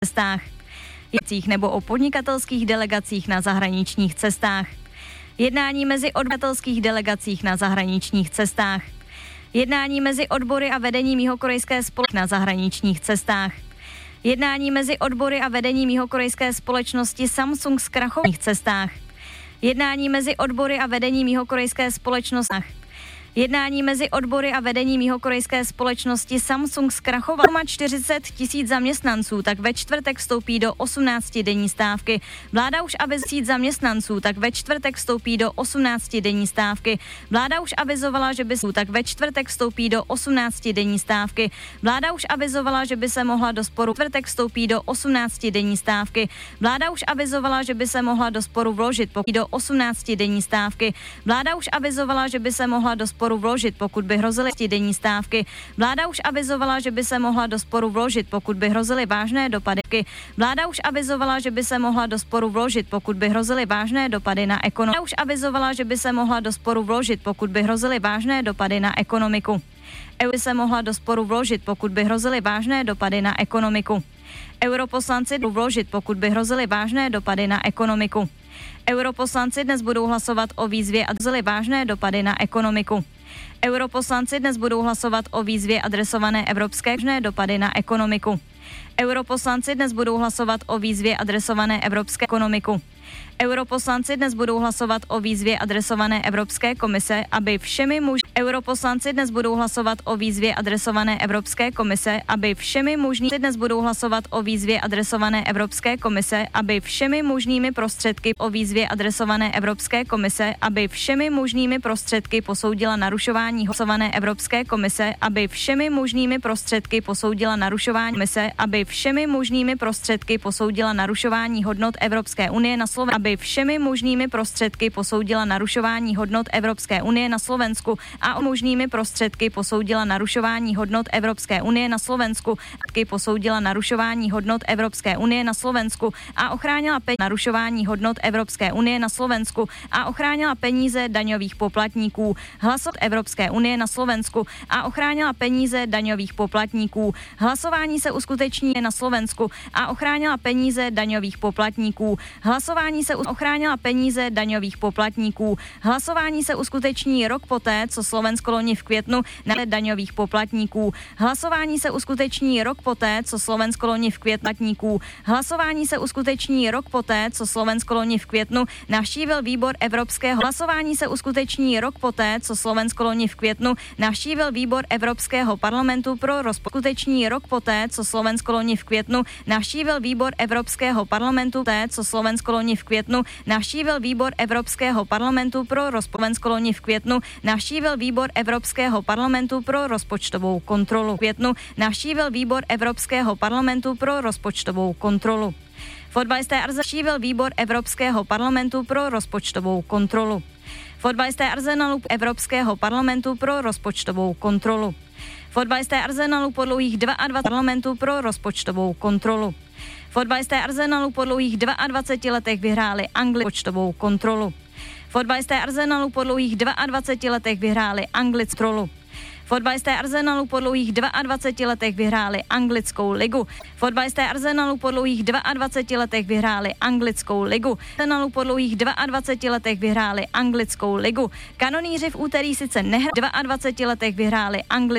cestách, nebo o podnikatelských delegacích na zahraničních cestách. Jednání mezi odboratelských delegacích na zahraničních cestách. Jednání mezi odbory a vedením jihokorejské společnosti na zahraničních cestách. Jednání mezi odbory a vedením jihokorejské společnosti Samsung zkrachovaných cestách. Jednání mezi odbory a vedením jihokorejské společnosti. Jednání mezi odbory a vedením jihokorejské společnosti Samsung zkrachoval 40 000 zaměstnanců, tak ve čtvrtek vstoupí do 18denní stávky. Vláda už avizovala zaměstnanců, tak ve čtvrtek vstoupí do 18denní stávky. Vláda už avizovala, že by tak ve čtvrtek vstoupí do 18denní stávky. Vláda už avizovala, že by se mohla do sporu čtvrtek vstoupí do 18denní stávky. Vláda už avizovala, že by se mohla do sporu vložit pokud do 18denní stávky. Vláda už avizovala, že by se mohla do sporu vložit, pokud by hrozily denní stávky. Vláda už avizovala, že by se mohla do sporu vložit, pokud by hrozily vážné dopady. Vláda už avizovala, že by se mohla do sporu vložit, pokud by hrozily vážné dopady na ekonomiku. Vláda už avizovala, že by se mohla do sporu vložit, pokud by hrozily vážné dopady na ekonomiku. EU by se mohla do sporu vložit, pokud by hrozily vážné dopady na ekonomiku. Europoslanci vložit, pokud by hrozily vážné dopady na ekonomiku. Europoslanci dnes budou hlasovat o výzvě a hrozily vážné dopady na ekonomiku. Europoslanci dnes budou hlasovat o výzvě adresované evropské dopady na ekonomiku. Europoslanci dnes budou hlasovat o výzvě adresované evropské ekonomiku. Europoslanci dnes budou hlasovat o výzvě adresované Evropské komise, aby všemi Europoslanci dnes budou hlasovat o výzvě adresované Evropské komise, aby všemi možnými dnes budou hlasovat o výzvě adresované Evropské komise, aby všemi možnými prostředky o výzvě adresované Evropské komise, aby všemi možnými prostředky posoudila narušování hlasované Evropské komise, aby všemi možnými prostředky posoudila narušování komise, aby všemi možnými prostředky posoudila narušování hodnot Evropské unie na Slovensku, aby všemi možnými prostředky posoudila narušování hodnot Evropské unie na Slovensku a možnými prostředky posoudila narušování hodnot Evropské unie na Slovensku, posoudila narušování hodnot Evropské unie na Slovensku a ochránila narušování hodnot Evropské unie na Slovensku a ochránila peníze daňových poplatníků. Hlasovat Evropské unie na Slovensku a ochránila peníze daňových poplatníků. Hlasování se uskuteční na Slovensku a ochránila peníze daňových poplatníků. Hlasování se ochránila peníze daňových poplatníků. Hlasování se uskuteční rok poté, co Slovensko loni v květnu na daňových poplatníků. Hlasování se uskuteční rok poté, co Slovensko loni v květnu. Hlasování se uskuteční rok poté, co Slovensko loni v květnu navštívil výbor Evropského. Hlasování se uskuteční rok poté, co Slovensko loni v květnu navštívil výbor Evropského parlamentu pro rozpočteční rok poté, co Slovensko loni v květnu navštívil výbor Evropského parlamentu poté, co Slovensko loni v květnu navštívil výbor Evropského parlamentu pro Slovensko loni v květnu navštívil výbor Evropského parlamentu pro rozpočtovou kontrolu. V květnu navštívil výbor Evropského parlamentu pro rozpočtovou kontrolu. Fotbalisté navštívil výbor Evropského parlamentu pro rozpočtovou kontrolu. Fotbalisté Arsenalu Evropského parlamentu pro rozpočtovou kontrolu. Fotbalisté Arsenalu po dlouhých 22 parlamentu pro rozpočtovou kontrolu. Fotbalisté Arsenalu po dlouhých 22 letech vyhráli rozpočtovou kontrolu. Fotbalisté Arsenalu po dlouhých 22 letech vyhráli anglickou. Fotbalisté Arsenalu po dlouhých 22 letech vyhráli anglickou ligu. Fotbalisté Arsenalu po dlouhých 22 letech vyhráli anglickou ligu. Arsenalu po dlouhých 22 letech vyhráli anglickou ligu. Kanonýři v úterý sice nehráli, 22 letech vyhráli anglickou